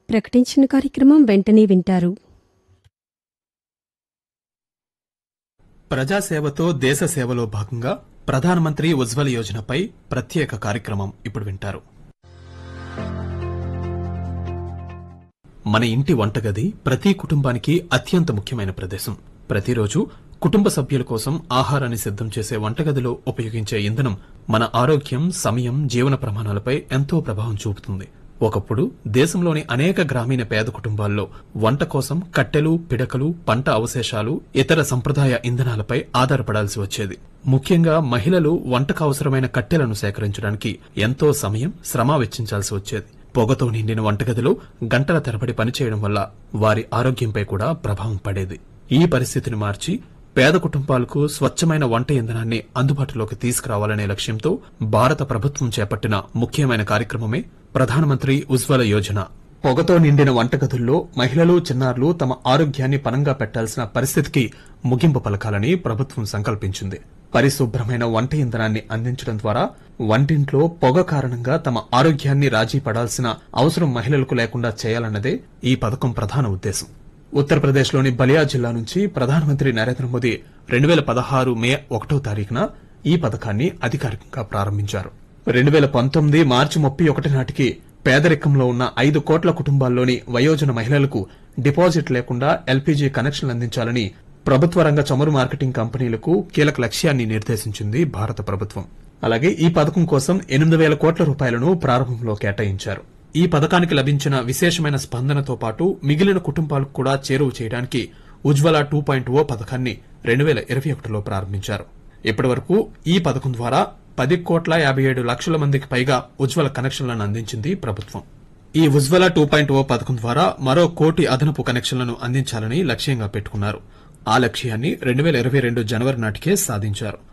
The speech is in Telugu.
ప్రకటించిన కార్యక్రమం వెంటనే వింటారు. ప్రజాసేవతో దేశ సేవలో భాగంగా ప్రధానమంత్రి ఉజ్వల యోజనపై ప్రత్యేక కార్యక్రమం ఇప్పుడు వింటారు. మన ఇంటి వంటగది ప్రతి కుటుంబానికి అత్యంత ముఖ్యమైన ప్రదేశం. ప్రతిరోజు కుటుంబ సభ్యుల కోసం ఆహారాన్ని సిద్దం చేసే వంటగదిలో ఉపయోగించే ఇంధనం మన ఆరోగ్యం, సమయం, జీవన ప్రమాణాలపై ఎంతో ప్రభావం చూపుతుంది. ఒకప్పుడు దేశంలోని అనేక గ్రామీణ పేద కుటుంబాల్లో వంట కోసం కట్టెలు, పిడకలు, పంట అవశేషాలు, ఇతర సంప్రదాయ ఇంధనాలపై ఆధారపడాల్సి వచ్చేది. ముఖ్యంగా మహిళలు వంటకు అవసరమైన కట్టెలను సేకరించడానికి ఎంతో సమయం, శ్రమ వెచ్చించాల్సి వచ్చేది. పొగతో నిండిన వంటగదిలో గంటల తరబడి పనిచేయడం వల్ల వారి ఆరోగ్యంపై కూడా ప్రభావం పడేది. ఈ పరిస్థితిని మార్చి పేద కుటుంబాలకు స్వచ్ఛమైన వంట ఇంధనాన్ని అందుబాటులోకి తీసుకురావాలనే లక్ష్యంతో భారత ప్రభుత్వం చేపట్టిన ముఖ్యమైన కార్యక్రమమే ప్రధానమంత్రి ఉజ్వల యోజన. పొగతో నిండిన వంటగదుల్లో మహిళలు, చిన్నారులు తమ ఆరోగ్యాన్ని పణంగా పెట్టాల్సిన పరిస్థితికి ముగింపు పలకాలని ప్రభుత్వం సంకల్పించింది. పరిశుభ్రమైన వంట ఇంధనాన్ని అందించడం ద్వారా వంటింట్లో పొగ కారణంగా తమ ఆరోగ్యాన్ని రాజీ పడాల్సిన అవసరం మహిళలకు లేకుండా చేయాలన్నదే ఈ పథకం ప్రధాన ఉద్దేశం. ఉత్తరప్రదేశ్లోని బలియా జిల్లా నుంచి ప్రధానమంత్రి నరేంద్ర మోదీ 2016 మే 1వ తారీఖున ఈ పథకాన్ని అధికారికంగా ప్రారంభించారు. 2019 మార్చి 31 నాటికి పేదరికంలో ఉన్న 5 కోట్ల కుటుంబాల్లోని వయోజన మహిళలకు డిపాజిట్ లేకుండా ఎల్పీజీ కనెక్షన్లు అందించాలని ప్రభుత్వ రంగ చమురు మార్కెటింగ్ కంపెనీలకు కీలక లక్ష్యాన్ని నిర్దేశించింది భారత ప్రభుత్వం. అలాగే ఈ పథకం కోసం 8,000 కోట్ల రూపాయలను ప్రారంభంలో కేటాయించారు. ఈ పథకానికి లభించిన విశేషమైన స్పందనతో పాటు మిగిలిన కుటుంబాలకు కూడా చేరువ చేయడానికి ఉజ్వల 2.0 పథకాన్ని 2021లో ప్రారంభించారు. ఇప్పటివరకు ఈ పథకం ద్వారా 10,57 లక్షల మందికి పైగా ఉజ్వల కనెక్షన్లను అందించింది ప్రభుత్వం. ఈ ఉజ్వల 2.0 పథకం ద్వారా మరో 1 కోటి అదనపు కనెక్షన్లను అందించాలని లక్ష్యంగా పెట్టుకున్నారు. ఆ లక్ష్యాన్ని 2022 జనవరి నాటికే సాధించారు.